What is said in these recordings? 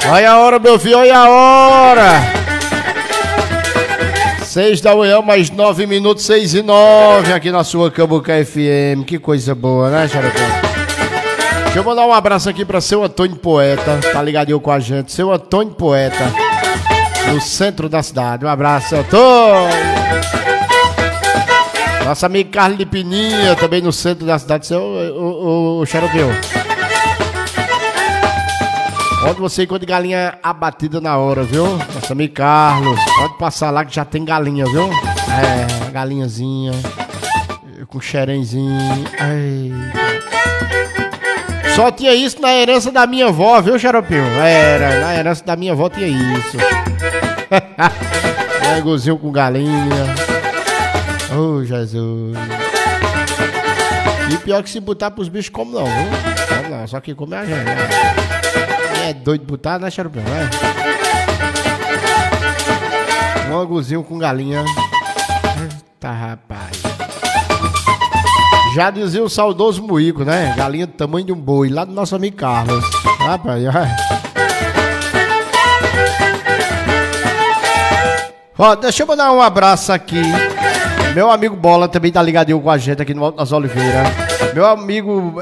Olha a hora, meu filho, olha a hora. 6 da manhã, mais 9 minutos, 6:09 aqui na sua Cambuca FM. Que coisa boa, né, Xaropim? Deixa eu mandar um abraço aqui pra seu Antônio Poeta, tá ligadinho com a gente. Seu Antônio Poeta, no centro da cidade. Um abraço, Antônio. Nosso amigo Carlos de Pininha, também no centro da cidade. O Xaropim. Onde você encontra galinha abatida na hora, viu? Nosso amigo Carlos. Pode passar lá que já tem galinha, viu? É, galinhazinha. Com xerenzinho. Ai. Só tinha isso na herança da minha avó, viu, Xaropinho? Era, na herança da minha avó tinha isso. Negozinho com galinha. Oh, Jesus. E pior que se botar pros bichos, como não, viu? Não, só que come a gente, né? É doido botar, né, Xaropinho? Um anguzinho com galinha. Eita, rapaz. Já dizia o saudoso Muico, né? Galinha do tamanho de um boi, lá do nosso amigo Carlos. Rapaz, ó, deixa eu mandar um abraço aqui. Meu amigo Bola também tá ligadinho com a gente aqui no Alto das Oliveiras. Meu amigo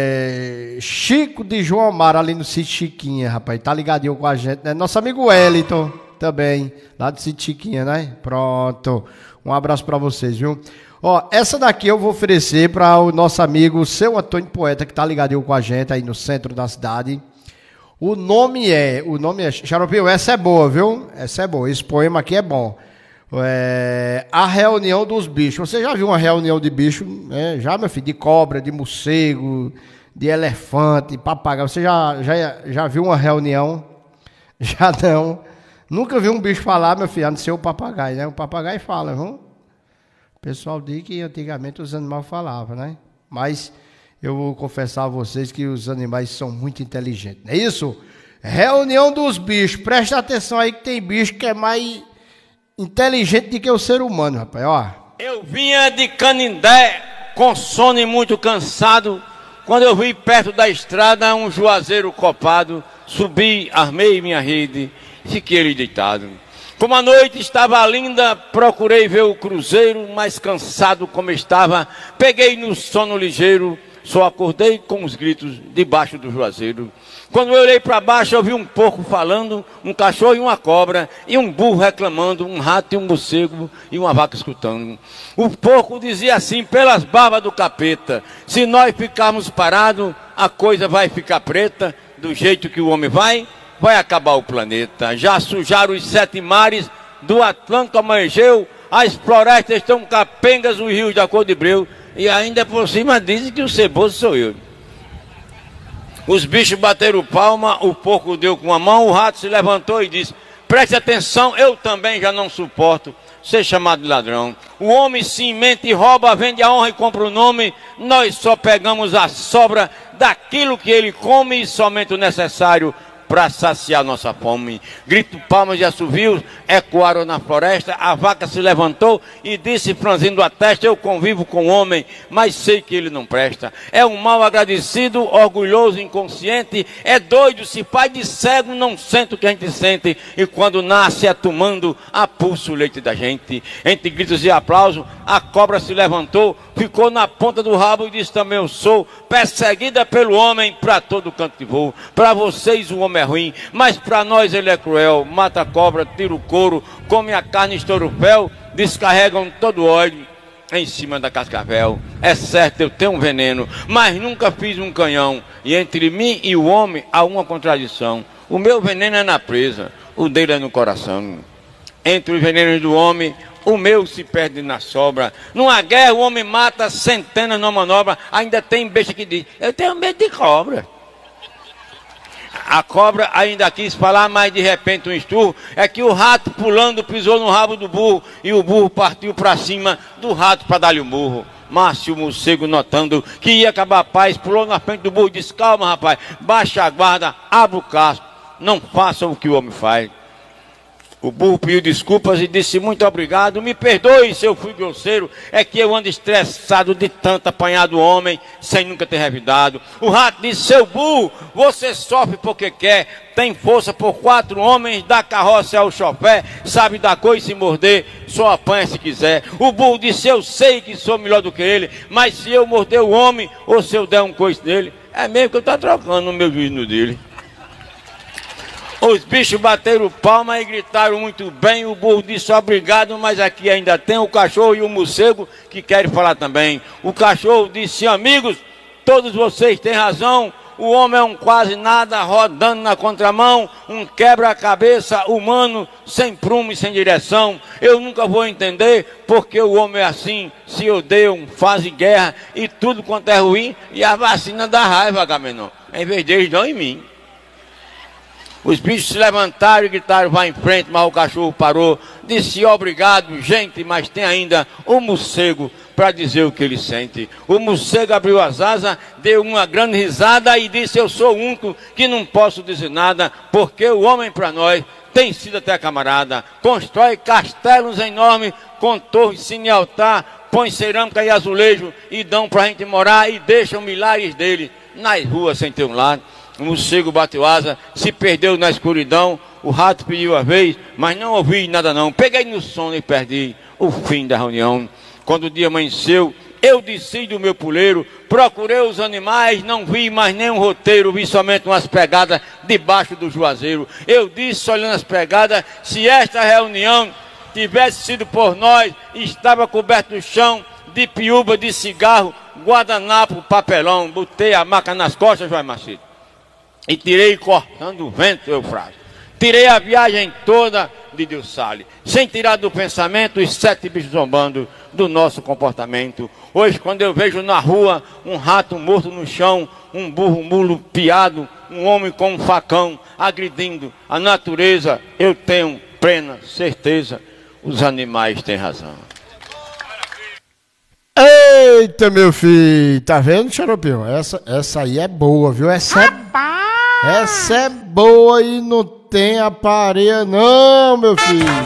Chico de João Amaro, ali no sítio Chiquinha, rapaz. Tá ligadinho com a gente, né? Nosso amigo Wellington também, lá do sítio Chiquinha, né? Pronto. Um abraço pra vocês, viu? Ó, essa daqui eu vou oferecer para o nosso amigo seu Antônio Poeta, que tá ligadinho com a gente aí no centro da cidade. O nome é Xaropinho, essa é boa, viu? Essa é boa, esse poema aqui é bom. A Reunião dos Bichos. Você já viu uma reunião de bicho? Já, meu filho, de cobra, de morcego, de elefante, de papagaio. Você já viu uma reunião? Já não. Nunca vi um bicho falar, meu filho, a não ser o papagaio, né? O papagaio fala, viu? O pessoal diz que antigamente os animais falavam, né? Mas eu vou confessar a vocês que os animais são muito inteligentes, não é isso? Reunião dos bichos. Presta atenção aí que tem bicho que é mais inteligente do que o ser humano, rapaz, ó. Eu vinha de Canindé com sono e muito cansado. Quando eu vi perto da estrada um juazeiro copado, subi, armei minha rede, fiquei ali deitado. Como a noite estava linda, procurei ver o cruzeiro, mas cansado como estava, peguei no sono ligeiro, só acordei com os gritos debaixo do juazeiro. Quando eu olhei para baixo, eu vi um porco falando, um cachorro e uma cobra, e um burro reclamando, um rato e um morcego, e uma vaca escutando. O porco dizia assim, pelas barbas do capeta, se nós ficarmos parados, a coisa vai ficar preta, do jeito que o homem vai acabar o planeta. Já sujaram os 7 mares, do Atlântico ao Egeu, as florestas estão capengas, os rios da cor de breu, e ainda por cima dizem que o ceboso sou eu. Os bichos bateram palma, o porco deu com a mão, o rato se levantou e disse, preste atenção, eu também já não suporto ser chamado de ladrão. O homem se mente e rouba, vende a honra e compra o nome, nós só pegamos a sobra daquilo que ele come e somente o necessário para saciar nossa fome. Grito, palmas e assovios ecoaram na floresta. A vaca se levantou e disse, franzindo a testa, eu convivo com o homem, mas sei que ele não presta. É um mal agradecido, orgulhoso, inconsciente, é doido, se pai de cego não sente o que a gente sente, e quando nasce é tomando a pulso o leite da gente. Entre gritos e aplausos, a cobra se levantou, ficou na ponta do rabo e disse, também eu sou perseguida pelo homem para todo canto que vou. Para vocês o homem é ruim, mas para nós ele é cruel. Mata a cobra, tira o couro, come a carne, estoura o fel, descarregam todo o óleo em cima da cascavel. É certo, eu tenho um veneno, mas nunca fiz um canhão, e entre mim e o homem há uma contradição. O meu veneno é na presa, o dele é no coração. Entre os venenos do homem, o meu se perde na sobra. Numa guerra o homem mata centenas numa manobra. Ainda tem besta que diz, eu tenho medo de cobra. A cobra ainda quis falar, mas de repente um esturro, é que o rato pulando pisou no rabo do burro, e o burro partiu para cima do rato para dar-lhe o murro. Márcio o morcego, notando que ia acabar a paz, pulou na frente do burro e disse, calma rapaz, baixa a guarda, abra o casco, não façam o que o homem faz. O burro pediu desculpas e disse: muito obrigado, me perdoe se eu fui grosseiro, é que eu ando estressado de tanto apanhar do homem, sem nunca ter revidado. O rato disse: seu burro, você sofre porque quer, tem força por 4 homens, da carroça ao chofé, sabe da coisa e se morder, só apanha se quiser. O burro disse: eu sei que sou melhor do que ele, mas se eu morder o homem, ou se eu der um coice nele, é mesmo que eu estou trocando o meu juízo no dele. Os bichos bateram palma e gritaram muito bem. O burro disse: obrigado, mas aqui ainda tem o cachorro e o morcego que querem falar também. O cachorro disse: amigos, todos vocês têm razão. O homem é um quase nada rodando na contramão, um quebra-cabeça humano sem prumo e sem direção. Eu nunca vou entender porque o homem é assim, se odeiam, fazem guerra e tudo quanto é ruim, e a vacina dá raiva, Agamenon. Em vez deles, dão em mim. Os bichos se levantaram e gritaram: vai em frente, mas o cachorro parou. Disse: obrigado, gente, mas tem ainda um morcego para dizer o que ele sente. O morcego abriu as asas, deu uma grande risada e disse: eu sou o único que não posso dizer nada, porque o homem para nós tem sido até camarada. Constrói castelos enormes com torres, sino e altar, põe cerâmica e azulejo e dão para a gente morar e deixam milhares dele nas ruas sem ter um lar. O morcego bateu asa, se perdeu na escuridão. O rato pediu a vez, mas não ouvi nada não. Peguei no sono e perdi o fim da reunião. Quando o dia amanheceu, eu desci do meu puleiro, procurei os animais, não vi mais nenhum roteiro, vi somente umas pegadas debaixo do juazeiro. Eu disse, olhando as pegadas, se esta reunião tivesse sido por nós, estava coberto no chão de piúba, de cigarro, guardanapo, papelão. Botei a maca nas costas, João Macedo, e tirei cortando o vento, Eufrásio. Tirei a viagem toda de Deus Salles, sem tirar do pensamento os 7 bichos zombando do nosso comportamento. Hoje, quando eu vejo na rua um rato morto no chão, um burro mulo piado, um homem com um facão agredindo a natureza, eu tenho plena certeza, os animais têm razão. Eita, meu filho, tá vendo, Xaropinho? Essa aí é boa, viu? Essa é boa e não tem aparelho não, meu filho.